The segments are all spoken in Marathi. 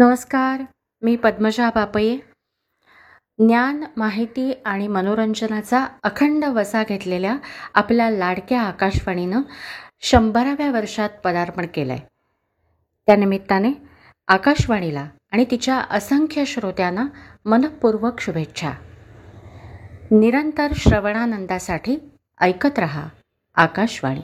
नमस्कार, मी पद्मजा बापये. ज्ञान, माहिती आणि मनोरंजनाचा अखंड वसा घेतलेल्या आपल्या लाडक्या आकाशवाणीनं 100व्या वर्षात पदार्पण केलं आहे. त्यानिमित्ताने आकाशवाणीला आणि तिच्या असंख्य श्रोत्यांना मनःपूर्वक शुभेच्छा. निरंतर श्रवणानंदासाठी ऐकत रहा आकाशवाणी.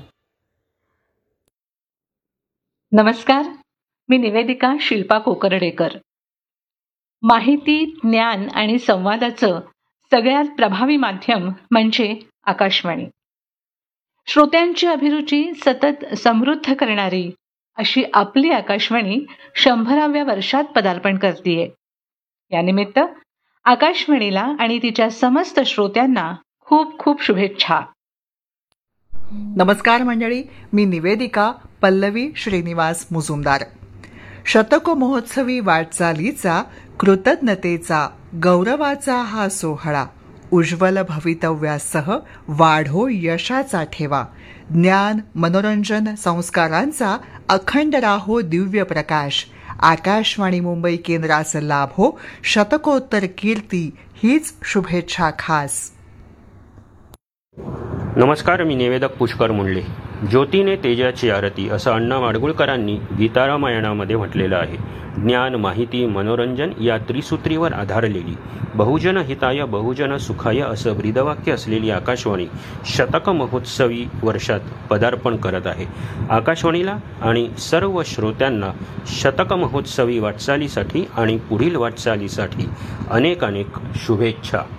नमस्कार, मी निवेदिका शिल्पा कोकरडेकर. माहिती, ज्ञान आणि संवादाचं सगळ्यात प्रभावी माध्यम म्हणजे आकाशवाणी. श्रोत्यांची अभिरुची सतत समृद्ध करणारी अशी आपली आकाशवाणी 100व्या वर्षात पदार्पण करतेय. यानिमित्त आकाशवाणीला आणि तिच्या समस्त श्रोत्यांना खूप खूप शुभेच्छा. नमस्कार मंडळी, मी निवेदिका पल्लवी श्रीनिवास मुजुमदार. शतको महोत्सवी वाटचालीचा, कृतज्ञतेचा, गौरवाचा हा सोहळा उज्ज्वल भवितव्यासह वाढो यशाचा ठेवा. ज्ञान, मनोरंजन, संस्कारांचा अखंड राहो दिव्य प्रकाश. आकाशवाणी मुंबई केंद्राचा लाभो शतकोत्तर कीर्ती, हीच शुभेच्छा खास. नमस्कार, मी निवेदक पुष्कर मुंडले. ज्योतीने तेजाची आरती असं अण्णा माडगुळकरांनी गीतारामायणामध्ये म्हटलेलं आहे. ज्ञान, माहिती, मनोरंजन या त्रिसूत्रीवर आधारलेली बहुजन हिताय बहुजन सुखाय असं ब्रीदवाक्य असलेली आकाशवाणी शतक महोत्सवी वर्षात पदार्पण करत आहे. आकाशवाणीला आणि सर्व श्रोत्यांना शतक महोत्सवी वाटचालीसाठी आणि पुढील वाटचालीसाठी अनेक शुभेच्छा.